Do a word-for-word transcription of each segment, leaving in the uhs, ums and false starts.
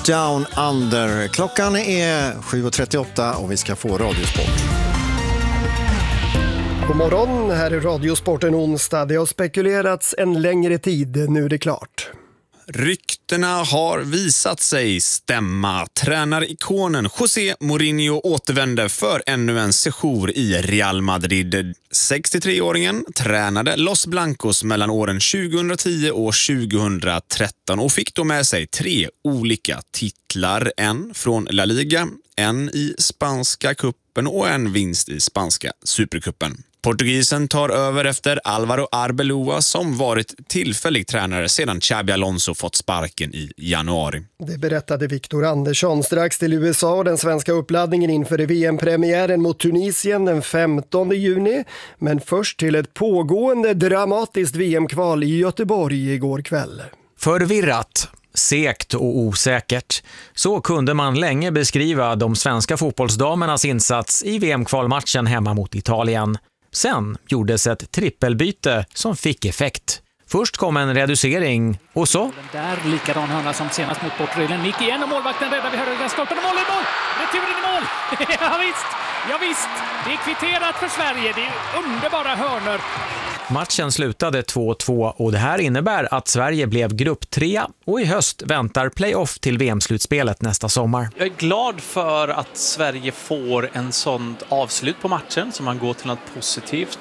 Down Under. Klockan är sju och trettioåtta och vi ska få Radiosport. God morgon, här är Radiosporten onsdag. Det har spekulerats en längre tid, nu är det klart. Ryktena har visat sig stämma. Tränarikonen José Mourinho återvände för ännu en sejour i Real Madrid. sextiotre-åringen tränade Los Blancos mellan åren tjugohundratio och tjugohundratretton och fick då med sig tre olika titlar. En från La Liga, en i spanska kuppen och en vinst i spanska superkuppen. Portugisen tar över efter Álvaro Arbeloa som varit tillfällig tränare sedan Xabi Alonso fått sparken i januari. Det berättade Viktor Andersson strax till U S A och den svenska uppladdningen inför V M-premiären mot Tunisien den femtonde juni. Men först till ett pågående dramatiskt V M-kval i Göteborg igår kväll. Förvirrat, segt och osäkert. Så kunde man länge beskriva de svenska fotbollsdamernas insats i V M-kvalmatchen hemma mot Italien. Sen gjordes ett trippelbyte som fick effekt. Först kom en reducering och så... Den där likadan hörna som senast mot bortregeln. Nick igen och målvakten räddar vid högra stolpen och mål i mål! Returen i mål! ja visst, ja visst! Det är kvitterat för Sverige, det är underbara hörnor. Matchen slutade två två och det här innebär att Sverige blev grupp tre och i höst väntar playoff till V M-slutspelet nästa sommar. Jag är glad för att Sverige får en sån avslut på matchen så man går till något positivt.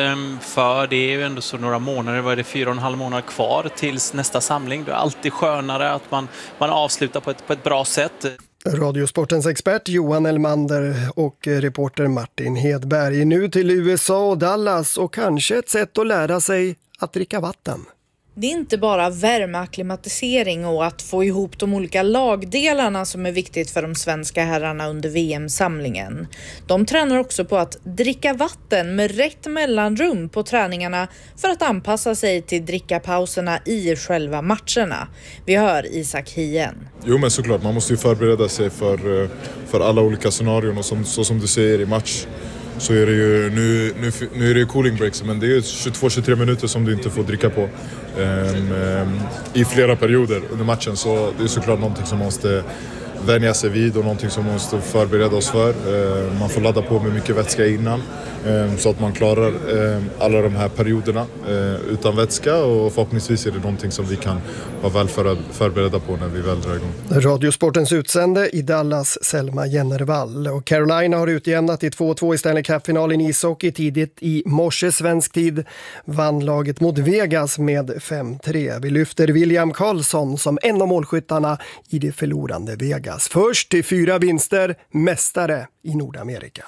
För det är ju ändå så några månader, vad är det, fyra och en halv månad kvar tills nästa samling. Det är alltid skönare att man, man avslutar på ett, på ett bra sätt. Radiosportens expert Johan Elmander och reporter Martin Hedberg. Nu till U S A och Dallas och kanske ett sätt att lära sig att dricka vatten. Det är inte bara värmeakklimatisering och att få ihop de olika lagdelarna som är viktigt för de svenska herrarna under V M-samlingen. De tränar också på att dricka vatten med rätt mellanrum på träningarna för att anpassa sig till drickapauserna i själva matcherna. Vi hör Isak Hien. Jo, men såklart, man måste ju förbereda sig för, för alla olika scenarion och som, så som du säger i match. Så är det ju, nu, nu, nu är det ju cooling breaks, men det är ju tjugotvå till tjugotre minuter som du inte får dricka på um, um, i flera perioder under matchen. Så det är såklart någonting som måste vänja sig vid och någonting som måste förbereda oss för. Uh, man får ladda på med mycket vätska innan um, så att man klarar um, alla de här perioderna uh, utan vätska, och förhoppningsvis är det någonting som vi kan vara väl för, förberedda på när vi väl drar igång. Radiosportens utsände i Dallas, Selma Jennervall. Och Carolina har utjämnat i två två i Stanley Cup-finalen i ishockey. Tidigt i morse svensk tid vann laget mot Vegas med fem tre. Vi lyfter William Karlsson som en av målskyttarna i det förlorande Vegas. Först till fyra vinster, mästare i Nordamerika.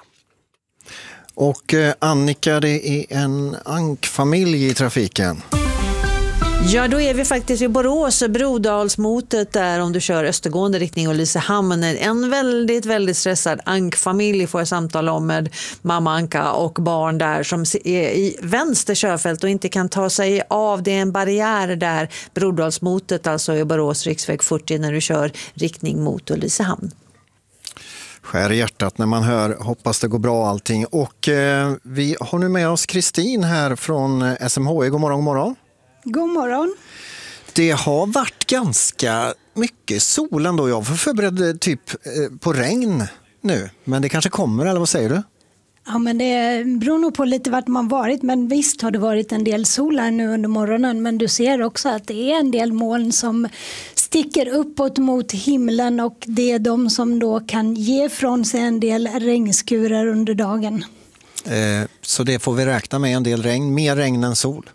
Och eh, Annika, det är en ankfamilj i trafiken. Ja, då är vi faktiskt i Borås, Brodalsmotet där om du kör östergående riktning och Lisehamn. En väldigt, väldigt stressad ankfamilj får jag samtala om med mamma Anka och barn där som är i vänster körfält och inte kan ta sig av. Det är en barriär där, Brodalsmotet alltså i Borås, riksväg fyrtio när du kör riktning mot Lisehamn. Skär i hjärtat när man hör, hoppas det går bra allting. Och eh, vi har nu med oss Kristin här från S M H I. God morgon, god morgon. God morgon. Det har varit ganska mycket sol ändå. Jag var förberedd typ eh, på regn nu. Men det kanske kommer, eller vad säger du? Ja, men det beror nog på lite vart man varit. Men visst har det varit en del sol här nu under morgonen. Men du ser också att det är en del moln som sticker uppåt mot himlen. Och det är de som då kan ge från sig en del regnskurar under dagen. Eh, så det får vi räkna med, en del regn. Mer regn än sol.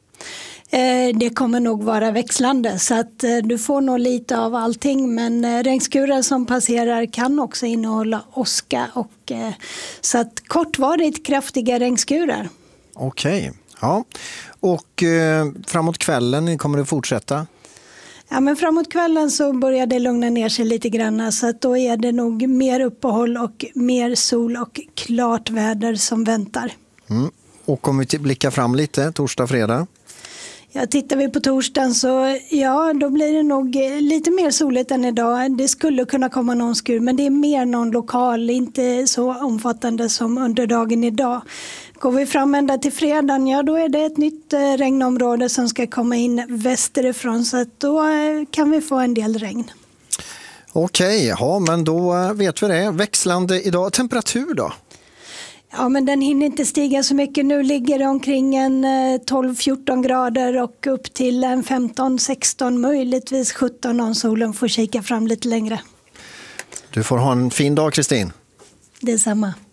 Det kommer nog vara växlande så att du får nog lite av allting, men regnskurar som passerar kan också innehålla åska och så att kortvarigt kraftiga regnskurar. Okej, ja. Och eh, framåt kvällen kommer det fortsätta? Ja, men framåt kvällen så börjar det lugna ner sig lite grann, så att då är det nog mer uppehåll och mer sol och klart väder som väntar. Mm. Och om vi blickar fram lite, torsdag, fredag? Ja, tittar vi på torsdagen så ja, då blir det nog lite mer soligt än idag. Det skulle kunna komma någon skur, men det är mer någon lokal, inte så omfattande som under dagen idag. Går vi fram ända till fredagen, ja då är det ett nytt regnområde som ska komma in västerifrån, så att då kan vi få en del regn. Okej, ja, men då vet vi det. Växlande idag. Temperatur då? Ja, men den hinner inte stiga så mycket. Nu ligger det omkring en tolv fjorton grader och upp till en femton sexton, möjligtvis sjutton om solen får kika fram lite längre. Du får ha en fin dag, Kristin. Detsamma.